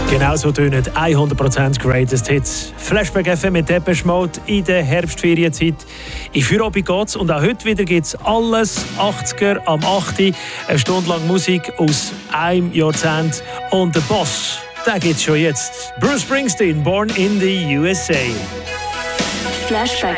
Genau so tönen 100% Greatest Hits. Flashback FM mit Depeche Mode in der Herbstferienzeit. In Feierabend geht's und auch heute wieder gibt's alles 80er am 8. Eine Stunde lang Musik aus einem Jahrzehnt. Und der Boss, der gibt's schon jetzt. Bruce Springsteen, Born in the USA. Flashback